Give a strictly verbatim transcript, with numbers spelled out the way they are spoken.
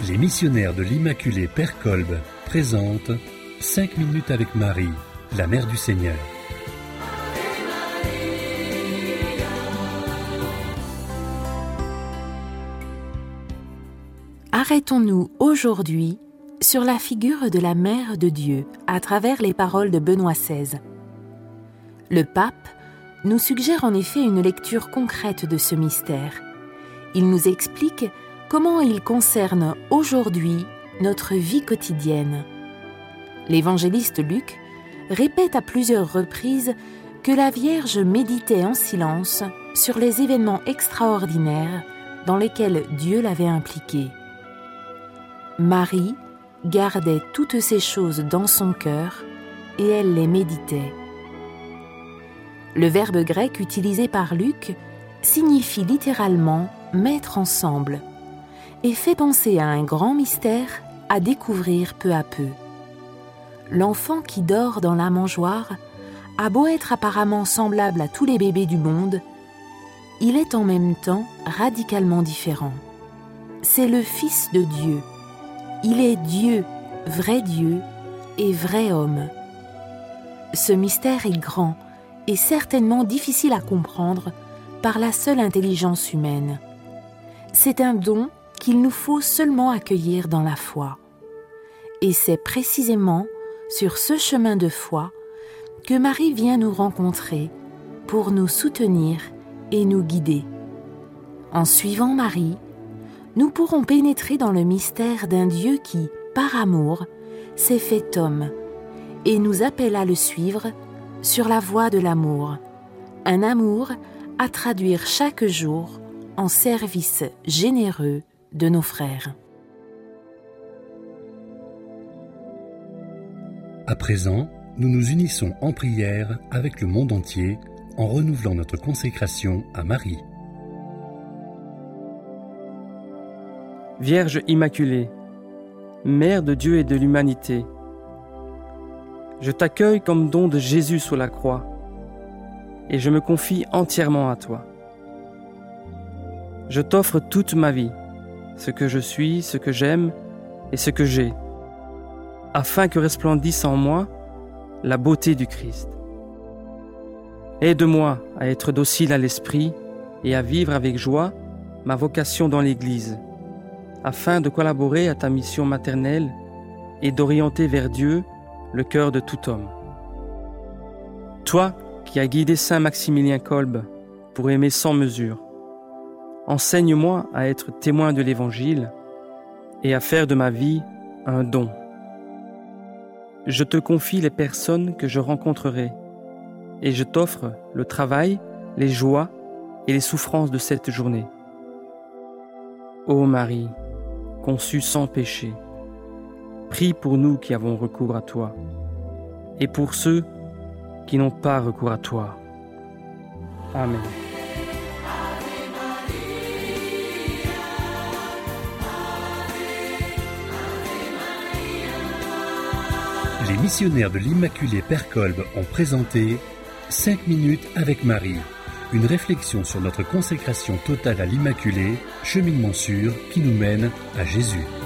Les missionnaires de l'Immaculée Père Kolb présentent cinq minutes avec Marie, la Mère du Seigneur. Arrêtons-nous aujourd'hui sur la figure de la Mère de Dieu à travers les paroles de Benoît seize. Le pape nous suggère en effet une lecture concrète de ce mystère. Il nous explique comment il concerne aujourd'hui notre vie quotidienne. L'évangéliste Luc répète à plusieurs reprises que la Vierge méditait en silence sur les événements extraordinaires dans lesquels Dieu l'avait impliquée. Marie gardait toutes ces choses dans son cœur et elle les méditait. Le verbe grec utilisé par Luc signifie littéralement « mettre ensemble » et fait penser à un grand mystère à découvrir peu à peu. L'enfant qui dort dans la mangeoire a beau être apparemment semblable à tous les bébés du monde, il est en même temps radicalement différent. C'est le Fils de Dieu. Il est Dieu, vrai Dieu et vrai homme. Ce mystère est grand et certainement difficile à comprendre par la seule intelligence humaine. C'est un don qu'il nous faut seulement accueillir dans la foi. Et c'est précisément sur ce chemin de foi que Marie vient nous rencontrer pour nous soutenir et nous guider. En suivant Marie, nous pourrons pénétrer dans le mystère d'un Dieu qui, par amour, s'est fait homme et nous appelle à le suivre sur la voie de l'amour. Un amour à traduire chaque jour en service généreux de nos frères. À présent, nous nous unissons en prière avec le monde entier en renouvelant notre consécration à Marie. Vierge Immaculée, Mère de Dieu et de l'humanité, je t'accueille comme don de Jésus sur la croix et je me confie entièrement à toi. Je t'offre toute ma vie, ce que je suis, ce que j'aime et ce que j'ai, afin que resplendisse en moi la beauté du Christ. Aide-moi à être docile à l'esprit et à vivre avec joie ma vocation dans l'Église, afin de collaborer à ta mission maternelle et d'orienter vers Dieu le cœur de tout homme. Toi qui as guidé Saint Maximilien Kolb pour aimer sans mesure, enseigne-moi à être témoin de l'Évangile et à faire de ma vie un don. Je te confie les personnes que je rencontrerai et je t'offre le travail, les joies et les souffrances de cette journée. Ô Marie, conçue sans péché, prie pour nous qui avons recours à toi et pour ceux qui n'ont pas recours à toi. Amen. Les missionnaires de l'Immaculée Père Kolb ont présenté cinq minutes avec Marie, une réflexion sur notre consécration totale à l'Immaculée, cheminement sûr qui nous mène à Jésus.